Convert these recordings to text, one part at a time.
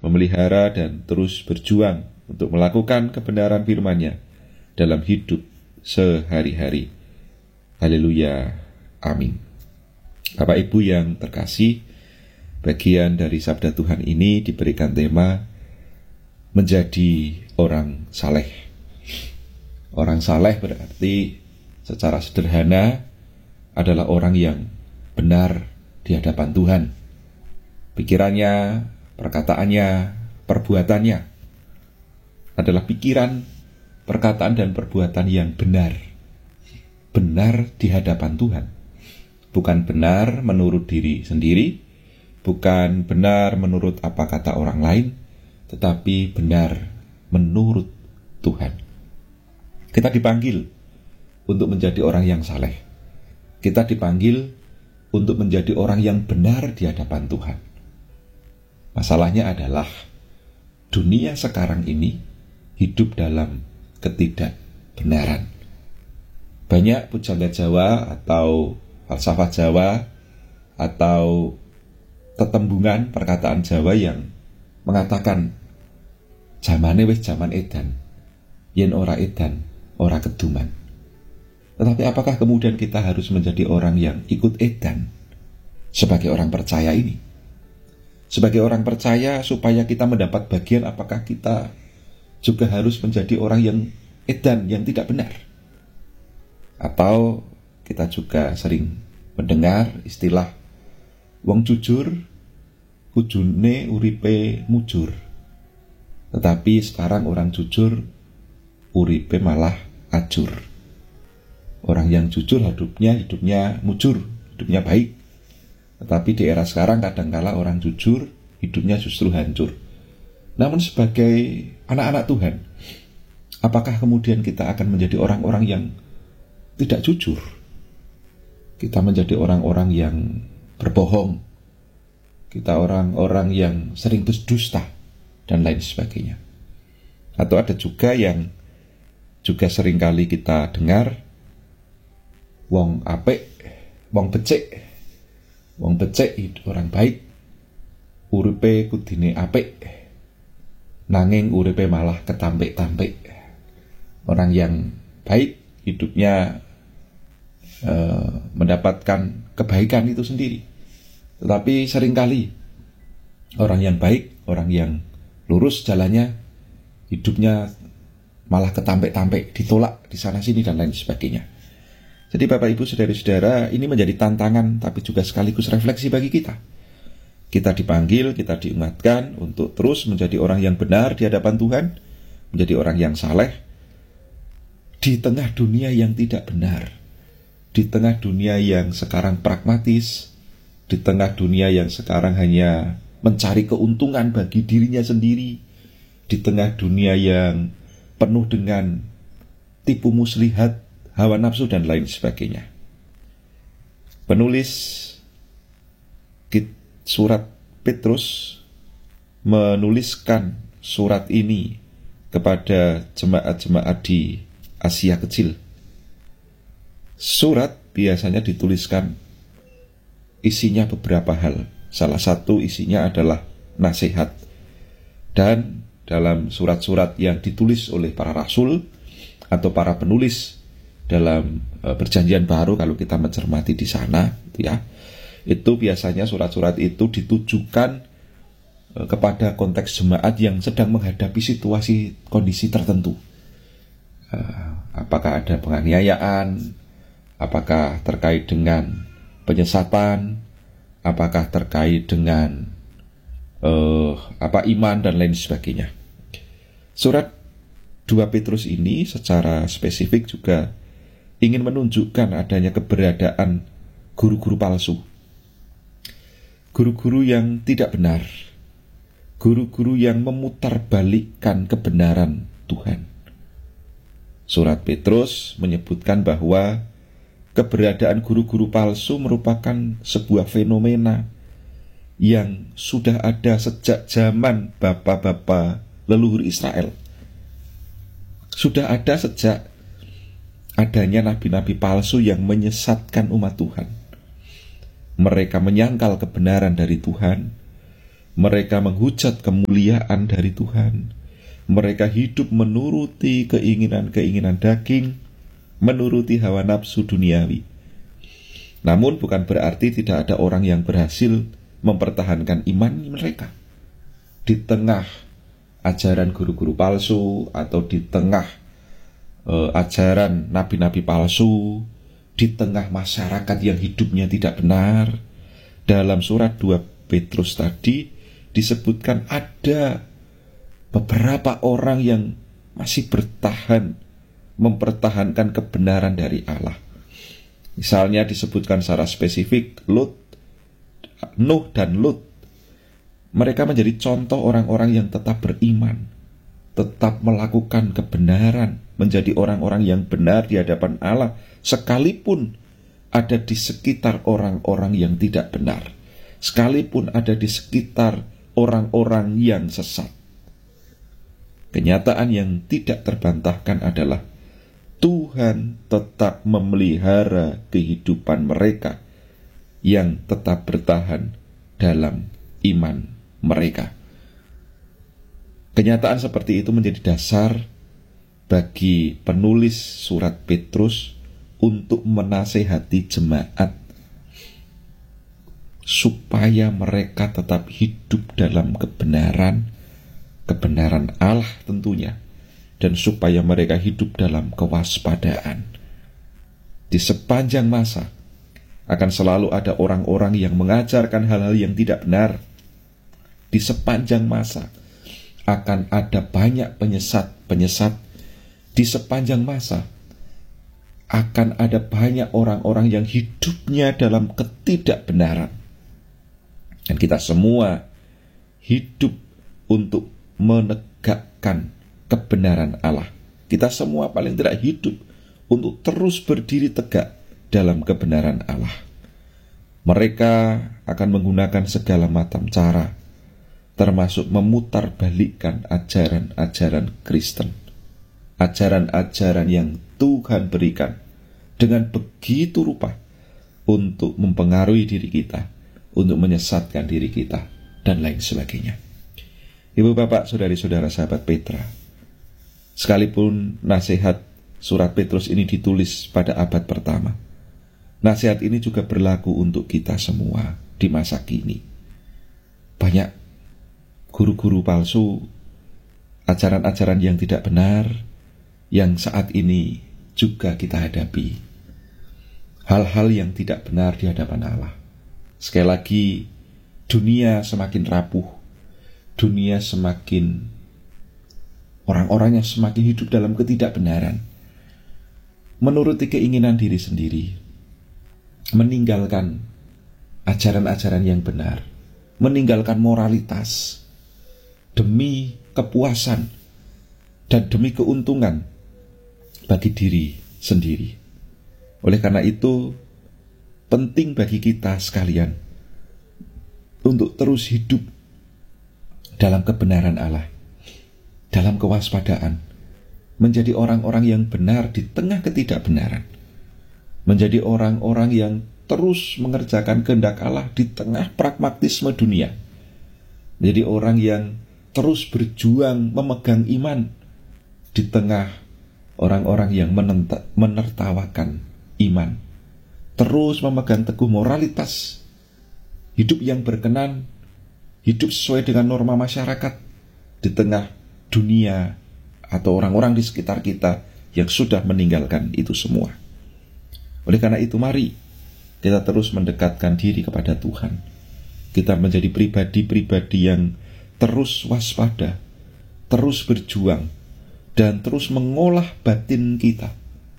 memelihara dan terus berjuang untuk melakukan kebenaran firman-Nya dalam hidup sehari-hari. Haleluya. Amin. Bapak Ibu yang terkasih, bagian dari sabda Tuhan ini diberikan tema menjadi orang saleh. Orang saleh berarti secara sederhana adalah orang yang benar di hadapan Tuhan. Pikirannya, perkataannya, perbuatannya adalah pikiran, perkataan, dan perbuatan yang benar. Benar di hadapan Tuhan. Bukan benar menurut diri sendiri, bukan benar menurut apa kata orang lain, tetapi benar menurut Tuhan. Kita dipanggil untuk menjadi orang yang saleh. Kita dipanggil untuk menjadi orang yang benar di hadapan Tuhan. Masalahnya adalah dunia sekarang ini hidup dalam ketidakbenaran. Banyak pujangga Jawa atau falsafah Jawa atau tetembungan perkataan Jawa yang mengatakan jamane wis jaman edan, yen ora edan ora keduman. Tetapi apakah kemudian kita harus menjadi orang yang ikut edan sebagai orang percaya ini? Sebagai orang percaya supaya kita mendapat bagian, apakah kita juga harus menjadi orang yang edan, yang tidak benar? Atau kita juga sering mendengar istilah wong jujur kujune uripe mujur. Tetapi sekarang orang jujur uripe malah ajur. Orang yang jujur hidupnya mujur, hidupnya baik. Tetapi di era sekarang kadangkala orang jujur hidupnya justru hancur. Namun sebagai anak-anak Tuhan, apakah kemudian kita akan menjadi orang-orang yang tidak jujur? Kita menjadi orang-orang yang berbohong. Kita orang-orang yang sering berdusta dan lain sebagainya. Atau ada juga yang juga seringkali kita dengar, wong apik, wong becik orang baik, uripe kudine apik, nanging uripe malah ketampik-tampik. Orang yang baik hidupnya mendapatkan kebaikan itu sendiri. Tetapi seringkali orang yang baik, orang yang lurus jalannya, hidupnya malah ketampik-tampik, ditolak di sana sini dan lain sebagainya. Jadi Bapak Ibu Saudara-saudara, ini menjadi tantangan tapi juga sekaligus refleksi bagi kita. Kita dipanggil, kita diingatkan untuk terus menjadi orang yang benar di hadapan Tuhan, menjadi orang yang saleh di tengah dunia yang tidak benar, di tengah dunia yang sekarang pragmatis, di tengah dunia yang sekarang hanya mencari keuntungan bagi dirinya sendiri, di tengah dunia yang penuh dengan tipu muslihat, hawa nafsu dan lain sebagainya. Penulis surat Petrus menuliskan surat ini kepada jemaat-jemaat di Asia Kecil. Surat biasanya dituliskan isinya beberapa hal. Salah satu isinya adalah nasihat. Dan dalam surat-surat yang ditulis oleh para rasul atau para penulis dalam perjanjian baru, kalau kita mencermati di sana, itu biasanya surat-surat itu ditujukan kepada konteks jemaat yang sedang menghadapi situasi kondisi tertentu. Apakah ada penganiayaan, apakah terkait dengan penyesatan, apakah terkait dengan iman dan lain sebagainya. Surat 2 Petrus ini secara spesifik juga ingin menunjukkan adanya keberadaan guru-guru palsu, guru-guru yang tidak benar, guru-guru yang memutarbalikkan kebenaran Tuhan. Surat Petrus menyebutkan bahwa keberadaan guru-guru palsu merupakan sebuah fenomena yang sudah ada sejak zaman bapa-bapa leluhur Israel. Sudah ada sejak adanya nabi-nabi palsu yang menyesatkan umat Tuhan. Mereka menyangkal kebenaran dari Tuhan. Mereka menghujat kemuliaan dari Tuhan. Mereka hidup menuruti keinginan-keinginan daging, menuruti hawa nafsu duniawi. Namun bukan berarti tidak ada orang yang berhasil mempertahankan iman mereka. Di tengah ajaran guru-guru palsu, atau di tengah ajaran nabi-nabi palsu, di tengah masyarakat yang hidupnya tidak benar, dalam surat 2 Petrus tadi disebutkan ada beberapa orang yang masih bertahan mempertahankan kebenaran dari Allah. Misalnya disebutkan secara spesifik Nuh dan Lut. Mereka menjadi contoh orang-orang yang tetap beriman, tetap melakukan kebenaran, menjadi orang-orang yang benar di hadapan Allah, sekalipun ada di sekitar orang-orang yang tidak benar, sekalipun ada di sekitar orang-orang yang sesat. Kenyataan yang tidak terbantahkan adalah Tuhan tetap memelihara kehidupan mereka yang tetap bertahan dalam iman mereka. Kenyataan seperti itu menjadi dasar bagi penulis surat Petrus untuk menasehati jemaat supaya mereka tetap hidup dalam kebenaran Allah tentunya, dan supaya mereka hidup dalam kewaspadaan. Di sepanjang masa akan selalu ada orang-orang yang mengajarkan hal-hal yang tidak benar. Di sepanjang masa akan ada banyak penyesat-penyesat. Di sepanjang masa akan ada banyak orang-orang yang hidupnya dalam ketidakbenaran. Dan kita semua hidup untuk menegakkan kebenaran Allah. Kita semua paling tidak hidup untuk terus berdiri tegak dalam kebenaran Allah. Mereka akan menggunakan segala macam cara, termasuk memutarbalikkan ajaran-ajaran Kristen, ajaran-ajaran yang Tuhan berikan dengan begitu rupa untuk mempengaruhi diri kita, untuk menyesatkan diri kita, dan lain sebagainya. Ibu, bapak, saudari-saudara, sahabat Petra, sekalipun nasihat surat Petrus ini ditulis pada abad pertama, nasihat ini juga berlaku untuk kita semua di masa kini. Banyak guru-guru palsu, ajaran-ajaran yang tidak benar, yang saat ini juga kita hadapi. Hal-hal yang tidak benar di hadapan Allah. Sekali lagi, dunia semakin rapuh, dunia semakin, orang-orangnya semakin hidup dalam ketidakbenaran, menuruti keinginan diri sendiri, meninggalkan ajaran-ajaran yang benar, meninggalkan moralitas demi kepuasan dan demi keuntungan bagi diri sendiri. Oleh karena itu, penting bagi kita sekalian untuk terus hidup dalam kebenaran Allah, dalam kewaspadaan, menjadi orang-orang yang benar di tengah ketidakbenaran, menjadi orang-orang yang terus mengerjakan kehendak Allah di tengah pragmatisme dunia, menjadi orang yang terus berjuang memegang iman di tengah orang-orang yang menertawakan iman, terus memegang teguh moralitas, hidup yang berkenan, hidup sesuai dengan norma masyarakat di tengah dunia atau orang-orang di sekitar kita yang sudah meninggalkan itu semua. Oleh karena itu, mari kita terus mendekatkan diri kepada Tuhan. Kita menjadi pribadi-pribadi yang terus waspada, terus berjuang, dan terus mengolah batin kita,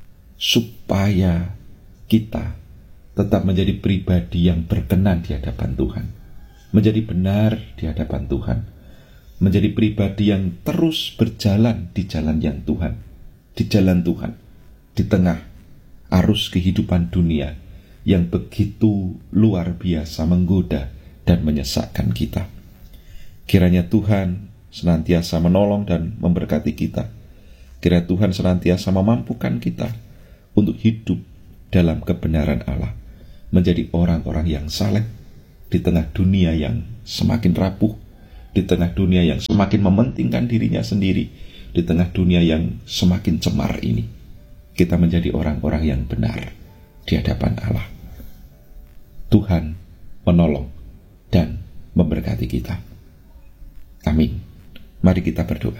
supaya kita tetap menjadi pribadi yang berkenan di hadapan Tuhan, menjadi benar di hadapan Tuhan, menjadi pribadi yang terus berjalan di jalan yang Tuhan, di jalan Tuhan, di tengah arus kehidupan dunia yang begitu luar biasa menggoda dan menyesakkan kita. Kiranya Tuhan senantiasa menolong dan memberkati kita. Kiranya Tuhan senantiasa memampukan kita untuk hidup dalam kebenaran Allah, menjadi orang-orang yang saleh di tengah dunia yang semakin rapuh, di tengah dunia yang semakin mementingkan dirinya sendiri, di tengah dunia yang semakin cemar ini, kita menjadi orang-orang yang benar di hadapan Allah. Tuhan menolong dan memberkati kita. Amin. Mari kita berdoa.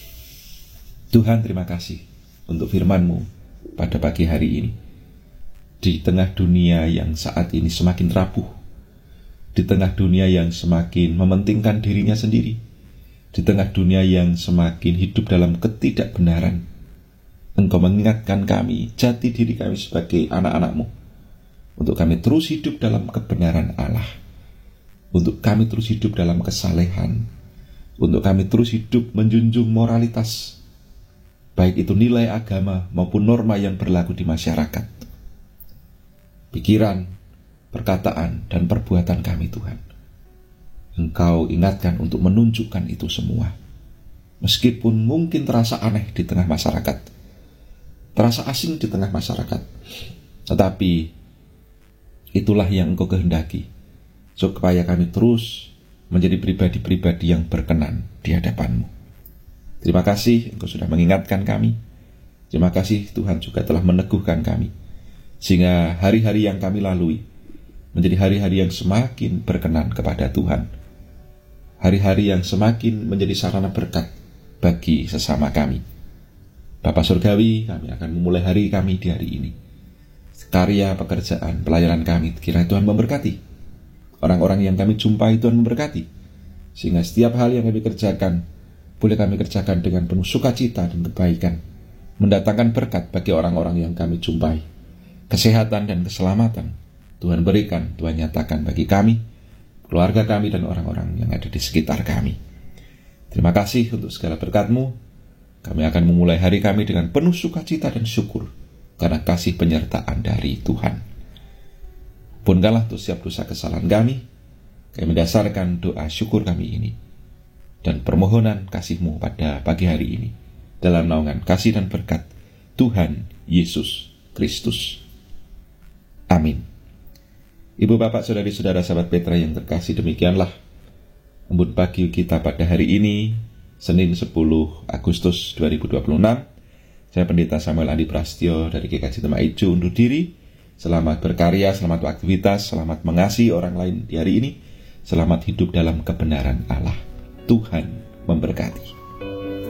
Tuhan, terima kasih untuk firman-Mu pada pagi hari ini. Di tengah dunia yang saat ini semakin rapuh, di tengah dunia yang semakin mementingkan dirinya sendiri, di tengah dunia yang semakin hidup dalam ketidakbenaran, Engkau mengingatkan kami, jati diri kami sebagai anak-anak-Mu, untuk kami terus hidup dalam kebenaran Allah, untuk kami terus hidup dalam kesalehan, untuk kami terus hidup menjunjung moralitas, baik itu nilai agama maupun norma yang berlaku di masyarakat. Pikiran, perkataan, dan perbuatan kami, Tuhan, Engkau ingatkan untuk menunjukkan itu semua. Meskipun mungkin terasa aneh di tengah masyarakat, terasa asing di tengah masyarakat, tetapi itulah yang Engkau kehendaki, supaya kami terus menjadi pribadi-pribadi yang berkenan di hadapan-Mu. Terima kasih Engkau sudah mengingatkan kami. Terima kasih Tuhan juga telah meneguhkan kami, sehingga hari-hari yang kami lalui menjadi hari-hari yang semakin berkenan kepada Tuhan, hari-hari yang semakin menjadi sarana berkat bagi sesama kami. Bapa Surgawi, kami akan memulai hari kami di hari ini. Karya, pekerjaan, pelayanan kami, kiranya Tuhan memberkati. Orang-orang yang kami jumpai, Tuhan memberkati. Sehingga setiap hal yang kami kerjakan, boleh kami kerjakan dengan penuh sukacita dan kebaikan, mendatangkan berkat bagi orang-orang yang kami jumpai. Kesehatan dan keselamatan Tuhan berikan, Tuhan nyatakan bagi kami, keluarga kami, dan orang-orang yang ada di sekitar kami. Terima kasih untuk segala berkat-Mu. Kami akan memulai hari kami dengan penuh sukacita dan syukur karena kasih penyertaan dari Tuhan. Ampunkanlah untuk setiap dosa kesalahan kami. Kami mendasarkan doa syukur kami ini dan permohonan kasih-Mu pada pagi hari ini dalam naungan kasih dan berkat Tuhan Yesus Kristus. Amin. Ibu, Bapak, saudari-saudara, sahabat Petra yang terkasih, demikianlah embun pagi kita pada hari ini, Senin 10 Agustus 2026. Saya Pendeta Samuel Andi Prasetyo dari GKJ Tema Ijo undur diri. Selamat berkarya, selamat beraktivitas, selamat mengasihi orang lain di hari ini. Selamat hidup dalam kebenaran Allah. Tuhan memberkati.